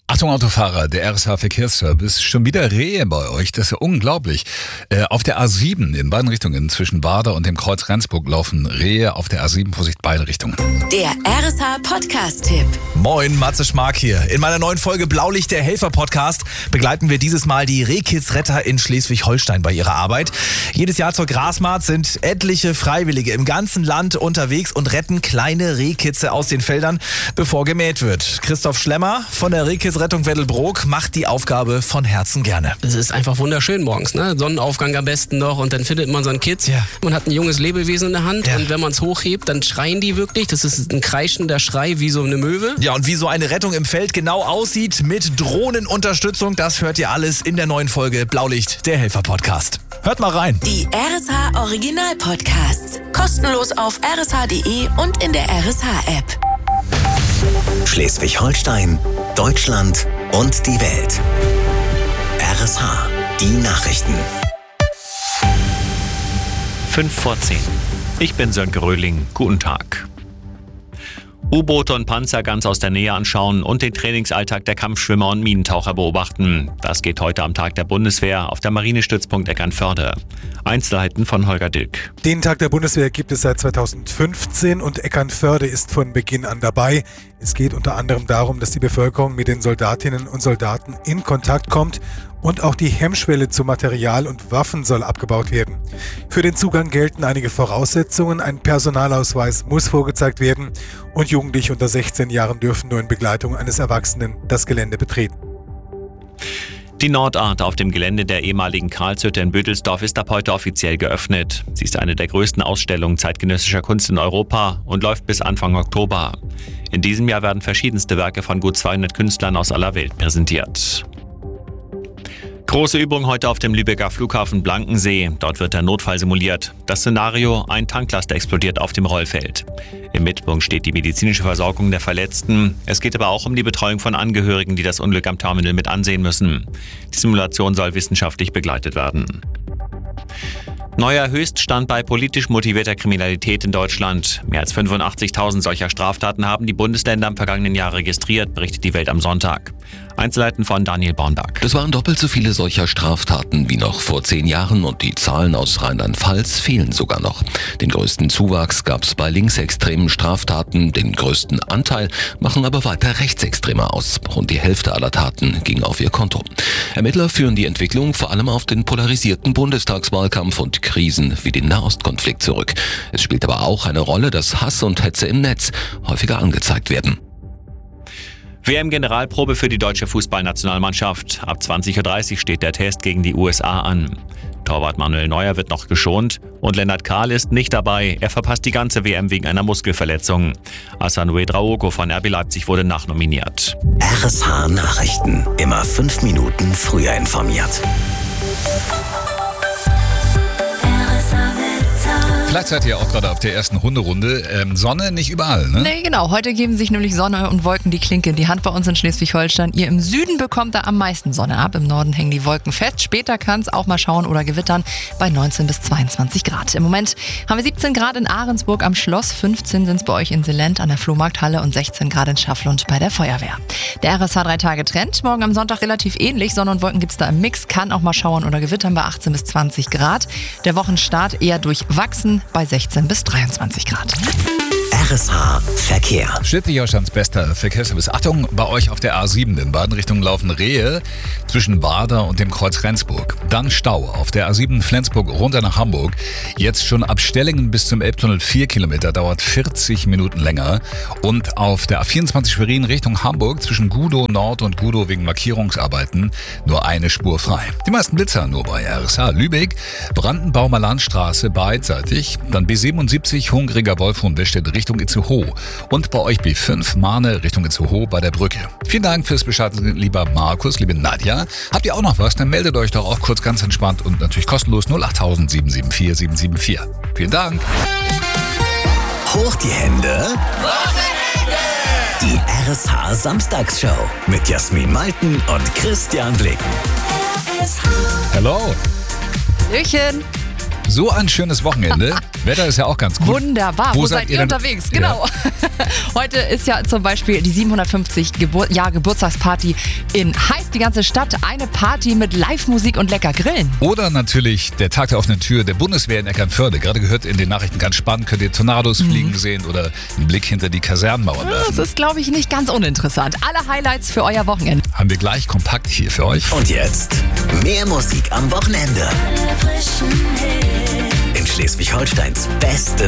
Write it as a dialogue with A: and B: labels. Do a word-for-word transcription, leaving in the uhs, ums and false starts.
A: Achtung Autofahrer, der R S H-Verkehrsservice, schon wieder Rehe bei euch, das ist ja unglaublich. Äh, auf der A sieben in beiden Richtungen zwischen Warder und dem Kreuz Rendsburg laufen Rehe, auf der A sieben Vorsicht beide Richtungen.
B: Der R S H-Podcast-Tipp.
C: Moin, Matze Schmark hier. In meiner neuen Folge Blaulicht, der Helfer-Podcast, begleiten wir dieses Mal die Rehkitzretter in Schleswig-Holstein bei ihrer Arbeit. Jedes Jahr zur Grasmarkt sind etliche Freiwillige im ganzen Land unterwegs und retten kleine Rehkitze aus den Feldern, bevor gemäht wird. Christoph Schlemmer von der Rehkitzrettung Weddelbrook macht die Aufgabe von Herzen gerne.
D: Es ist einfach wunderschön morgens, ne? Sonnenaufgang am besten noch und dann findet man so ein Kitz.
C: Ja.
D: Man hat ein junges Lebewesen in der Hand
C: Ja.
D: und wenn man es hochhebt, dann schreien die wirklich. Das ist ein kreischender Schrei wie so eine Möwe.
C: Ja, und wie so eine Rettung im Feld genau aussieht mit Drohnenunterstützung, das hört ihr alles in der neuen Folge Blaulicht, der Helfer-Podcast. Hört mal rein.
B: Die R S H Original Podcasts. Kostenlos auf r s h punkt d e und in der R S H-App.
E: Schleswig-Holstein, Deutschland und die Welt. R S H, die Nachrichten.
F: fünf vor zehn. Ich bin Sönke Röhling. Guten Tag. U-Boote und Panzer ganz aus der Nähe anschauen und den Trainingsalltag der Kampfschwimmer und Minentaucher beobachten. Das geht heute am Tag der Bundeswehr auf der Marinestützpunkt Eckernförde. Einzelheiten von Holger Dilk.
G: Den Tag der Bundeswehr gibt es seit zweitausendfünfzehn und Eckernförde ist von Beginn an dabei. Es geht unter anderem darum, dass die Bevölkerung mit den Soldatinnen und Soldaten in Kontakt kommt und auch die Hemmschwelle zu Material und Waffen soll abgebaut werden. Für den Zugang gelten einige Voraussetzungen. Ein Personalausweis muss vorgezeigt werden und Jugendliche unter sechzehn Jahren dürfen nur in Begleitung eines Erwachsenen das Gelände betreten.
F: Die Nordart auf dem Gelände der ehemaligen Karlshütte in Bödelsdorf ist ab heute offiziell geöffnet. Sie ist eine der größten Ausstellungen zeitgenössischer Kunst in Europa und läuft bis Anfang Oktober. In diesem Jahr werden verschiedenste Werke von gut zweihundert Künstlern aus aller Welt präsentiert. Große Übung heute auf dem Lübecker Flughafen Blankensee. Dort wird der Notfall simuliert. Das Szenario: ein Tanklaster explodiert auf dem Rollfeld. Im Mittelpunkt steht die medizinische Versorgung der Verletzten. Es geht aber auch um die Betreuung von Angehörigen, die das Unglück am Terminal mit ansehen müssen. Die Simulation soll wissenschaftlich begleitet werden. Neuer Höchststand bei politisch motivierter Kriminalität in Deutschland. Mehr als fünfundachtzigtausend solcher Straftaten haben die Bundesländer im vergangenen Jahr registriert, berichtet die Welt am Sonntag. Einzelheiten von Daniel Bornberg.
H: Das waren doppelt so viele solcher Straftaten wie noch vor zehn Jahren und die Zahlen aus Rheinland-Pfalz fehlen sogar noch. Den größten Zuwachs gab es bei linksextremen Straftaten, den größten Anteil machen aber weiter Rechtsextreme aus. Rund die Hälfte aller Taten ging auf ihr Konto. Ermittler führen die Entwicklung vor allem auf den polarisierten Bundestagswahlkampf und Krisen wie den Nahostkonflikt zurück. Es spielt aber auch eine Rolle, dass Hass und Hetze im Netz häufiger angezeigt werden.
F: W M-Generalprobe für die deutsche Fußballnationalmannschaft. Ab zwanzig Uhr dreißig steht der Test gegen die U S A an. Torwart Manuel Neuer wird noch geschont und Lennart Kahl ist nicht dabei. Er verpasst die ganze W M wegen einer Muskelverletzung. Hassan Ouedraogo von R B Leipzig wurde nachnominiert.
E: R S H Nachrichten. Immer fünf Minuten früher informiert.
A: Vielleicht seid ihr auch gerade auf der ersten Hunderunde. Ähm, Sonne nicht überall, ne?
I: Nee, genau. Heute geben sich nämlich Sonne und Wolken die Klinke in die Hand bei uns in Schleswig-Holstein. Ihr im Süden bekommt da am meisten Sonne ab. Im Norden hängen die Wolken fest. Später kann es auch mal schauen oder gewittern bei neunzehn bis zweiundzwanzig Grad. Im Moment haben wir siebzehn Grad in Ahrensburg am Schloss, fünfzehn sind es bei euch in Selent an der Flohmarkthalle und sechzehn Grad in Schafflund bei der Feuerwehr. Der R S H drei Tage Trend. Morgen am Sonntag relativ ähnlich. Sonne und Wolken gibt es da im Mix. Kann auch mal schauern oder gewittern bei achtzehn bis zwanzig Grad. Der Wochenstart eher durchwachsen bei sechzehn bis dreiundzwanzig Grad.
E: R S H Verkehr.
A: Schleswig-Holsteins bester Verkehrsservice. Achtung, bei euch auf der A sieben in beiden Richtungen laufen Rehe zwischen Warder und dem Kreuz Rendsburg. Dann Stau auf der A sieben Flensburg runter nach Hamburg. Jetzt schon ab Stellingen bis zum Elbtunnel vier Kilometer, dauert vierzig Minuten länger. Und auf der A vierundzwanzig Schwerin Richtung Hamburg zwischen Gudow Nord und Gudow wegen Markierungsarbeiten nur eine Spur frei. Die meisten Blitzer nur bei R S H. Lübeck, Brandenbaumer Landstraße beidseitig. Dann B siebenundsiebzig Hungriger Wolf und Weststedt Richtung Itzehoe. Und bei euch B fünf Mahne Richtung Itzehoe bei der Brücke. Vielen Dank fürs Bescheid, lieber Markus, liebe Nadja. Habt ihr auch noch was? Dann meldet euch doch auch kurz ganz entspannt und natürlich kostenlos null acht tausend sieben sieben vier sieben sieben vier. Vielen Dank.
E: Hoch die Hände. Die R S H Samstagsshow mit Jasmin Malten und Christian Blicken.
A: Hello.
I: Hallöchen.
A: So ein schönes Wochenende. Wetter ist ja auch ganz gut.
I: Wunderbar. Wo, Wo seid, seid ihr
A: denn?
I: unterwegs? Genau.
A: Ja.
I: Heute ist ja zum Beispiel die siebenhundertfünfzig Gebur- Jahr Geburtstagsparty in Heiß, die ganze Stadt. Eine Party mit Live-Musik und lecker Grillen.
A: Oder natürlich der Tag der offenen Tür der Bundeswehr in Eckernförde. Gerade gehört in den Nachrichten ganz spannend, könnt ihr Tornados mhm. fliegen sehen oder einen Blick hinter die Kasernenmauern werfen.
I: Das ist, glaube ich, nicht ganz uninteressant. Alle Highlights für euer Wochenende
A: haben wir gleich kompakt hier für euch.
E: Und jetzt mehr Musik am Wochenende. In Schleswig-Holsteins beste